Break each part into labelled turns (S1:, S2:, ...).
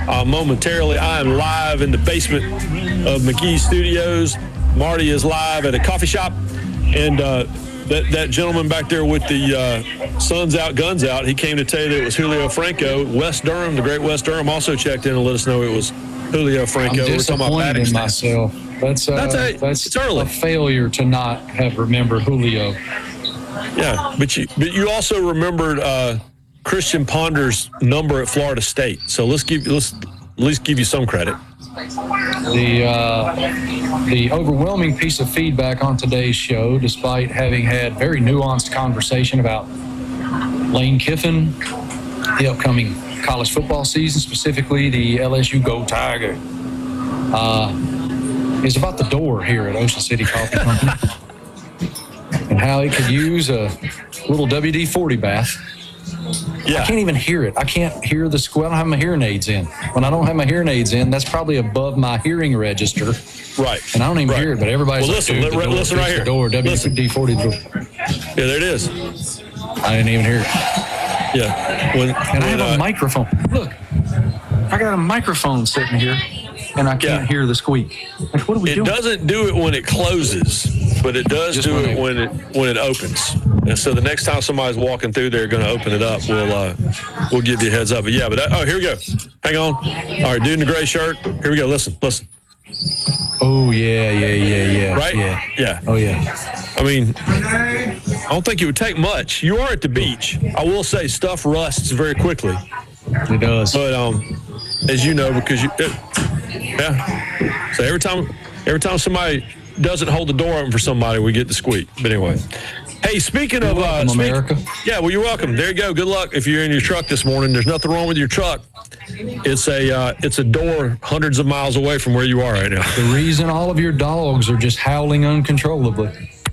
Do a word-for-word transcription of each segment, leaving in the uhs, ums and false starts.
S1: uh, momentarily. I am live in the basement of McKee Studios. Marty is live at a coffee shop, and uh, that, that gentleman back there with the uh, Suns Out, Guns Out, he came to tell you that it was Julio Franco. West Durham, the great West Durham, also checked in and let us know it was Julio Franco.
S2: I'm disappointed in myself. That's, uh,
S1: that's, a,
S2: that's
S1: it's early.
S2: a failure to not have remembered Julio.
S1: Yeah, but you but you also remembered uh, Christian Ponder's number at Florida State. So let's give let's at least give you some credit.
S2: The uh, the overwhelming piece of feedback on today's show, despite having had very nuanced conversation about Lane Kiffin, the upcoming college football season, specifically the L S U Go Tiger, uh, is about the door here at Ocean City Coffee Company and how it could use a little W D forty bath. Yeah. I can't even hear it. I can't hear the squeal. I don't have my hearing aids in. When I don't have my hearing aids in, that's probably above my hearing register.
S1: Right.
S2: And I don't even
S1: right.
S2: hear it, but everybody's
S1: well,
S2: like,
S1: listen,
S2: dude,
S1: li-
S2: the door,
S1: listen right here.
S2: The door, W D forty door.
S1: Yeah, there it is.
S2: I didn't even hear it.
S1: Yeah. When,
S2: and
S1: when,
S2: I have
S1: uh,
S2: a microphone. Look, I got a microphone sitting here, and I can't yeah. hear the squeak. Like, what are we
S1: it
S2: doing?
S1: It doesn't do it when it closes, but it does
S2: Just
S1: do
S2: when
S1: it
S2: they,
S1: when it when it opens. And so the next time somebody's walking through there going to open it up, we'll uh, we'll give you a heads up. But yeah, but that, oh, here we go. Hang on. All right, dude in the gray shirt. Here we go. Listen, listen.
S2: Oh yeah, yeah, yeah, yeah.
S1: Right?
S2: Yeah.
S1: Yeah.
S2: Oh yeah.
S1: I mean, I don't think it would take much. You are at the beach. I will say stuff rusts very quickly.
S2: It does.
S1: But um, as you know, because you, it, yeah. So every time, every time somebody doesn't hold the door open for somebody, we get the squeak. But anyway, hey, speaking
S2: you're
S1: of
S2: welcome,
S1: uh, speak,
S2: America.
S1: Yeah, well, you're welcome. There you go. Good luck if you're in your truck this morning. There's nothing wrong with your truck. It's a uh, it's a door hundreds of miles away from where you are right now.
S2: The reason all of your dogs are just howling uncontrollably.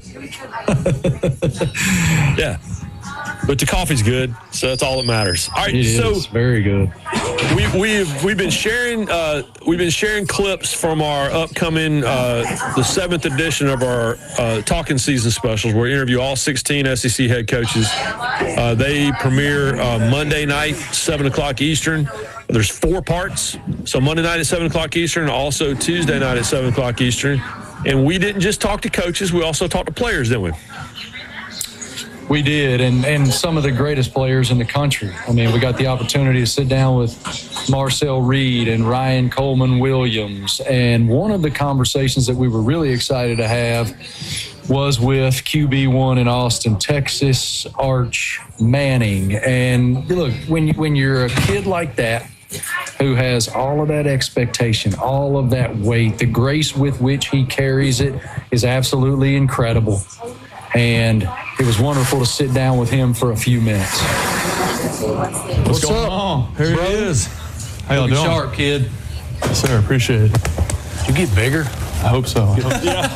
S1: Yeah. But the coffee's good, so that's all that matters. All right,
S2: it
S1: so
S2: is very good.
S1: We, we've we've been sharing uh, we've been sharing clips from our upcoming uh, the seventh edition of our uh, Talking Season specials, where we interview all sixteen S E C head coaches. Uh, they premiere uh, Monday night, seven o'clock Eastern. There's four parts, so Monday night at seven o'clock Eastern, also Tuesday night at seven o'clock Eastern. And we didn't just talk to coaches; we also talked to players, didn't we?
S2: We did, and, and some of the greatest players in the country. I mean, we got the opportunity to sit down with Marcel Reed and Ryan Coleman Williams, and one of the conversations that we were really excited to have was with Q B one in Austin, Texas, Arch Manning. And look, when, when you're a kid like that, who has all of that expectation, all of that weight, the grace with which he carries it is absolutely incredible. And it was wonderful to sit down with him for a few minutes.
S3: What's,
S2: What's
S3: going
S2: up,
S3: on? Here
S2: bro?
S3: he is. How y'all doing?
S2: Sharp, kid.
S3: Yes, sir. Appreciate it.
S2: Did you get bigger?
S3: I hope so.
S1: Yeah.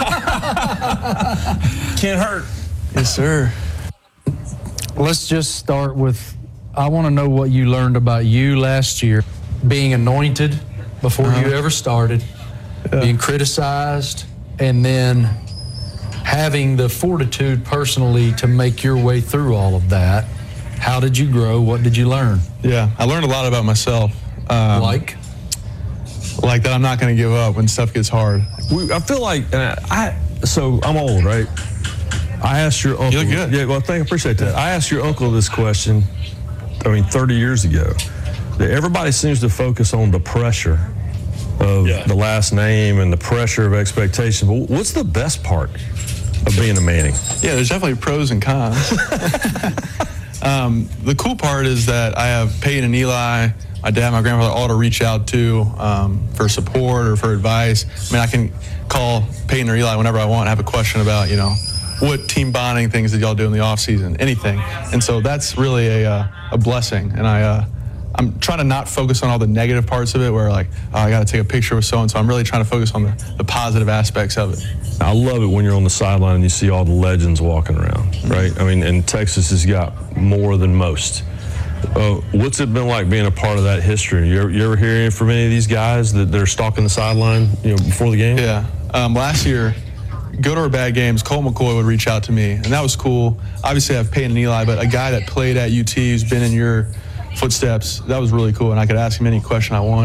S1: Can't hurt.
S3: Yes, sir.
S4: Let's just start with, I want to know what you learned about you last year, being anointed before uh-huh. you ever started, yeah. being criticized, and then having the fortitude personally to make your way through all of that. How did you grow? What did you learn?
S3: Yeah, I learned a lot about myself. Um,
S4: like?
S3: Like that I'm not going to give up when stuff gets hard.
S5: We, I feel like, and I, I, so I'm old, right? I asked your uncle.
S3: You look good.
S5: Yeah, well, thank, I appreciate that. I asked your uncle this question, I mean, thirty years ago. That everybody seems to focus on the pressure of yeah. the last name and the pressure of expectation. But what's the best part of being a Manning?
S3: Yeah, there's definitely pros and cons. um, the cool part is that I have Peyton and Eli, my dad, my grandfather, all to reach out to um, for support or for advice. I mean, I can call Peyton or Eli whenever I want and have a question about, you know, what team bonding things did y'all do in the off season, anything. And so that's really a, uh, a blessing. And I, uh, I'm trying to not focus on all the negative parts of it where like, oh, I got to take a picture with so-and-so. I'm really trying to focus on the, the positive aspects of it.
S5: I love it when you're on the sideline and you see all the legends walking around, right? I mean, and Texas has got more than most. Uh, what's it been like being a part of that history? You ever, you ever hear from any of these guys that they're stalking the sideline, you know, before the game?
S3: Yeah. Um, last year, good or bad games, Colt McCoy would reach out to me, and that was cool. Obviously, I have Peyton and Eli, but a guy that played at U T who's been in your footsteps, that was really cool, and I could ask him any question I want.